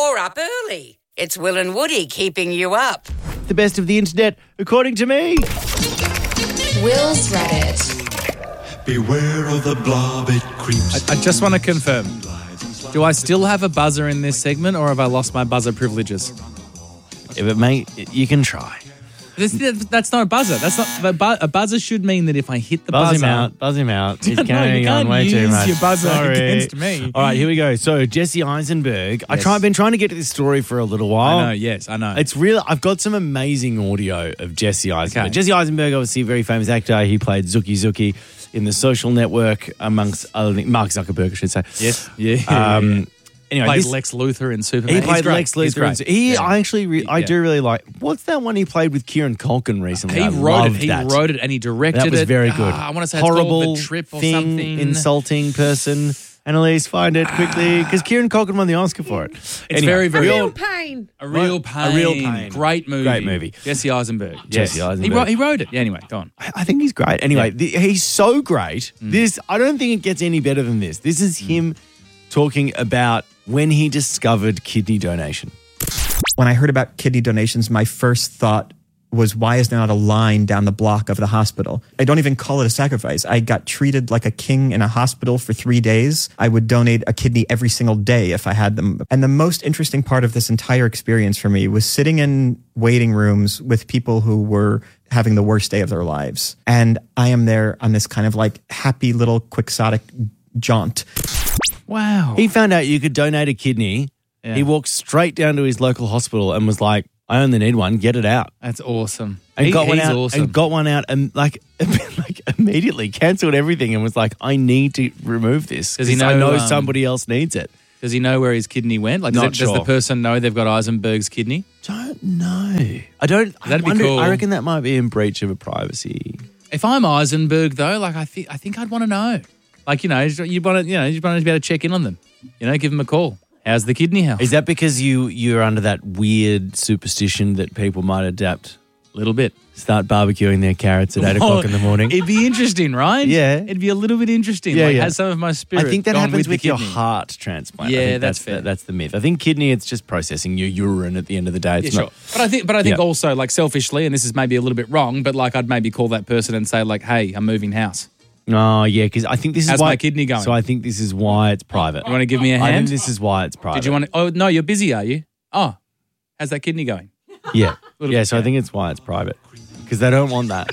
You're up early. It's Will and Woody keeping you up. The best of the internet, according to me. Will's Reddit. Beware of the blob, it creeps. I just want to confirm. Do I still have a buzzer in this segment, or have I lost my buzzer privileges? Yeah, but mate, you can try. That's not a buzzer. That's not a buzzer. Should mean that if I hit the Buzz buzzer, him out. Buzz him out. He's No, carrying you on can't way too use much. your buzzer Sorry. against me. All right, here we go. So Jesse Eisenberg. Yes. I've been trying to get to this story for a little while. I know. Yes, I know. It's real. I've got some amazing audio of Jesse Eisenberg. Okay. Jesse Eisenberg, obviously a very famous actor. He played Zuki in The Social Network, amongst other things. Mark Zuckerberg, I should say. Yes. Yeah. Anyway, Played Lex Luthor in Superman. He played He's great. Lex He's Luthor. great. I do really like. What's that one he played with Kieran Culkin recently? He I wrote it. loved He that. wrote it and he directed it. That was very good. I want to say Horrible it's called The Trip or thing, something. insulting person. Annalise, find it quickly because Kieran Culkin won the Oscar for it. It's very, very Real pain. A real pain. A real pain. Great movie. Great movie. Jesse Eisenberg. Jesse Yes. Eisenberg. He wrote it. Yeah, anyway, go on. I think he's great. Anyway, he's so great. I don't think it gets any better than this. This is him talking about when he discovered kidney donation. When I heard about kidney donations, my first thought was, why is there not a line down the block of the hospital? I don't even call it a sacrifice. I got treated like a king in a hospital for 3 days. I would donate a kidney every single day if I had them. And the most interesting part of this entire experience for me was sitting in waiting rooms with people who were having the worst day of their lives. And I am there on this kind of like happy little quixotic jaunt. Wow. He found out you could donate a kidney. Yeah. He walked straight down to his local hospital and was like, I only need one, get it out. That's awesome. And got one he's out, awesome. and got one out and like immediately cancelled everything and was like, I need to remove this Does he because I know, know somebody else needs it. Does he know where his kidney went? Like, Not does the sure. person know they've got Eisenberg's kidney? Don't know. That'd be cool. I reckon that might be in breach of a privacy. If I'm Eisenberg, though, like I think I'd want to know. Like, you want to be able to check in on them. Give them a call. How's the kidney health? Is that because you're under that weird superstition that people might adapt? A little bit. Start barbecuing their carrots at 8 o'clock in the morning. It'd be interesting, right? Yeah. It'd be a little bit interesting. Yeah, like, yeah. has some of my spirit. I think that gone happens the with your kidney. heart transplant. Yeah, I think that's fair. That's the myth. I think kidney, it's just processing your urine at the end of the day. It's Yeah, not, sure. But I think Yeah. also, like, selfishly, and this is maybe a little bit wrong, but like I'd maybe call that person and say, like, hey, I'm moving house. Oh, yeah, because I think this is How's why... my kidney going? So I think this is why it's private. You want to give me a I hand? think this is why it's private. Did you want to? Oh, no, you're busy, are you? Oh, how's that kidney going? Yeah. Little- Yeah, so I think it's why it's private. Because they don't want that.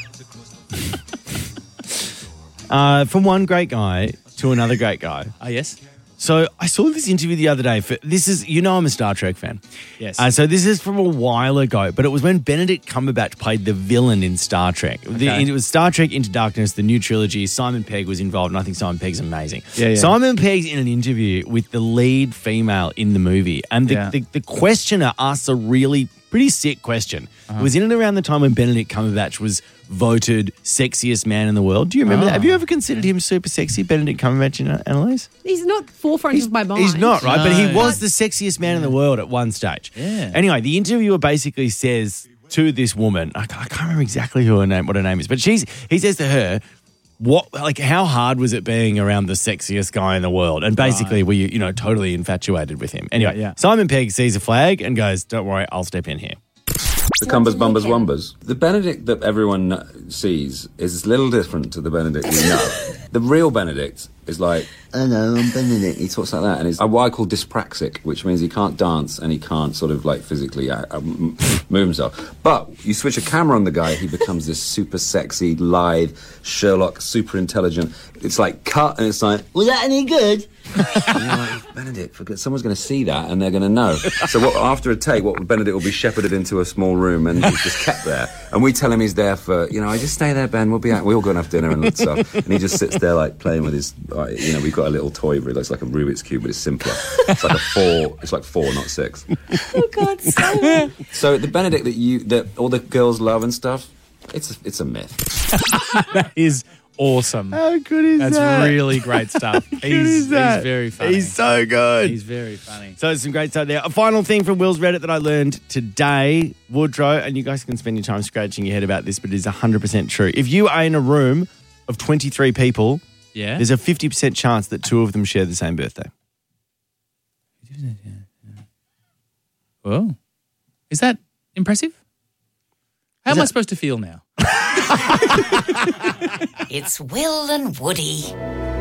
From one great guy to another great guy. Oh, yes? So I saw this interview the other day. I'm a Star Trek fan. Yes. So this is from a while ago, but it was when Benedict Cumberbatch played the villain in Star Trek. It was Star Trek Into Darkness, the new trilogy. Simon Pegg was involved, and I think Simon Pegg's amazing. Yeah. Simon Pegg's in an interview with the lead female in the movie, and the questioner asks a really pretty sick question. It was in and around the time when Benedict Cumberbatch was voted sexiest man in the world. Do you remember that? Have you ever considered him super sexy, Benedict Cumberbatch, Annalise? He's not forefront of my mind. He's not, right? No. But he was the sexiest man in the world at one stage. Yeah. Anyway, the interviewer basically says to this woman, I can't remember exactly what her name is, but he says to her, how hard was it being around the sexiest guy in the world? And basically, were you totally infatuated with him? Anyway, Yeah. Simon Pegg sees a flag and goes, don't worry, I'll step in here. The Cumbers, Bumbers, Wumbers. The Benedict that everyone sees is a little different to the Benedict we know. The real Benedict is like, hello, I'm Benedict. He talks like that, and he's what I call dyspraxic, which means he can't dance and he can't sort of like physically move himself. But you switch a camera on the guy, he becomes this super sexy, lithe, Sherlock, super intelligent. It's like cut, and it's like, was that any good? And you're like, Benedict, someone's going to see that and they're going to know. So after a take, Benedict will be shepherded into a small room and he's just kept there. And we tell him he's there for, I just stay there, Ben, we'll be out. We all go and have dinner and stuff. And he just sits there like playing with his, we've got a little toy where it looks like a Rubik's Cube, but it's simpler. It's like it's like 4, not 6. Oh, God, so So the Benedict that all the girls love and stuff, it's a myth. That is awesome. How good is That's that? really great stuff. He's very funny. He's so good. He's very funny. So some great stuff there. A final thing from Will's Reddit that I learned today, Woodrow, and you guys can spend your time scratching your head about this, but it is 100% true. If you are in a room of 23 people, Yeah. there's a 50% chance that 2 of them share the same birthday. Oh. Is that impressive? How am I supposed to feel now? It's Will and Woody.